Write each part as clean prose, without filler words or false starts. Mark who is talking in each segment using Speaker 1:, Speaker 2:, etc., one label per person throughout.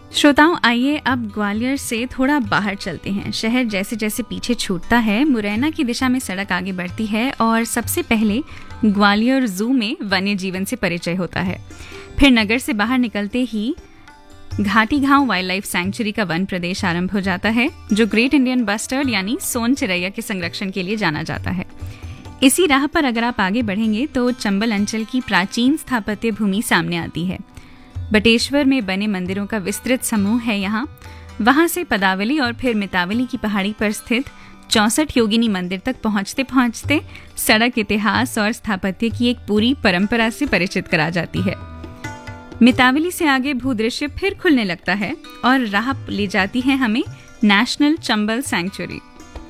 Speaker 1: श्रोताओं, आइए अब ग्वालियर से थोड़ा बाहर चलते हैं। शहर जैसे जैसे पीछे छूटता है, मुरैना की दिशा में सड़क आगे बढ़ती है और सबसे पहले ग्वालियर जू में वन्य जीवन से परिचय होता है। फिर नगर से बाहर निकलते ही घाटी गांव वाइल्ड लाइफ सैंक्चुरी का वन प्रदेश आरंभ हो जाता है, जो ग्रेट इंडियन बस्टर्ड यानी सोन चिरैया के संरक्षण के लिए जाना जाता है। इसी राह पर अगर आप आगे बढ़ेंगे तो चंबल अंचल की प्राचीन स्थापत्य भूमि सामने आती है। बटेश्वर में बने मंदिरों का विस्तृत समूह है यहाँ। वहां से पदावली और फिर मितावली की पहाड़ी पर स्थित 64 योगिनी मंदिर तक पहुंचते पहुंचते सड़क, इतिहास और स्थापत्य की एक पूरी परंपरा से परिचित करा जाती है। मितावली से आगे भूदृश्य फिर खुलने लगता है और राह ले जाती है हमें नेशनल चंबल सैंक्चुरी।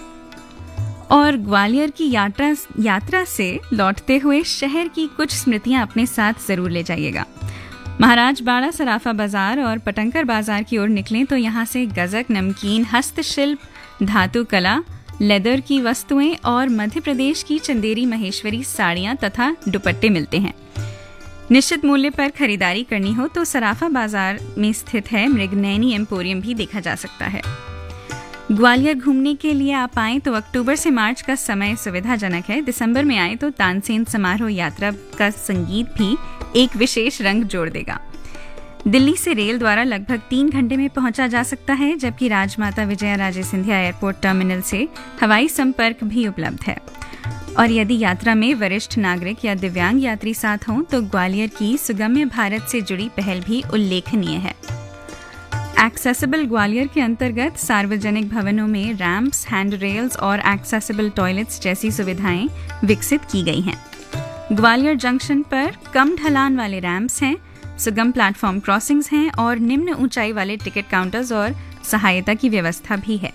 Speaker 1: और ग्वालियर की यात्रा से लौटते हुए शहर की कुछ स्मृतियां अपने साथ जरूर ले जाइएगा। महाराज बाड़ा, सराफा बाजार और पटंकर बाजार की ओर निकलें तो यहाँ से गजक, नमकीन, हस्तशिल्प, धातु कला, लेदर की वस्तुएं और मध्य प्रदेश की चंदेरी महेश्वरी साड़ियां तथा दुपट्टे मिलते हैं। निश्चित मूल्य पर खरीदारी करनी हो तो सराफा बाजार में स्थित है मृगनयनी एम्पोरियम भी देखा जा सकता है। ग्वालियर घूमने के लिए आप आए तो अक्टूबर से मार्च का समय सुविधाजनक है। दिसंबर में आए तो तानसेन समारोह यात्रा का संगीत भी एक विशेष रंग जोड़ देगा। दिल्ली से रेल द्वारा लगभग 3 घंटे में पहुंचा जा सकता है, जबकि राजमाता विजया राजे सिंधिया एयरपोर्ट टर्मिनल से हवाई संपर्क भी उपलब्ध है। और यदि यात्रा में वरिष्ठ नागरिक या दिव्यांग यात्री साथ हों तो ग्वालियर की सुगम्य भारत से जुड़ी पहल भी उल्लेखनीय है। एक्सेसिबल ग्वालियर के अंतर्गत सार्वजनिक भवनों में रैंप्स, हैंड रेल्स और एक्सेसिबल टॉयलेट्स जैसी सुविधाएं विकसित की गई हैं। ग्वालियर जंक्शन पर कम ढलान वाले रैंप्स हैं, सुगम प्लेटफॉर्म क्रॉसिंग्स हैं और निम्न ऊंचाई वाले टिकट काउंटर्स और सहायता की व्यवस्था भी है।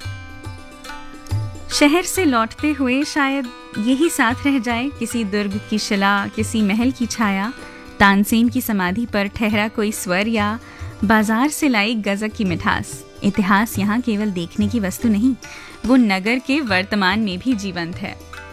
Speaker 1: शहर से लौटते हुए शायद यही साथ रह जाए किसी दुर्ग की शिला, किसी महल की छाया, तानसेन की समाधि पर ठहरा कोई स्वर या बाजार से लाई गजक की मिठास। इतिहास यहाँ केवल देखने की वस्तु नहीं, वो नगर के वर्तमान में भी जीवंत है।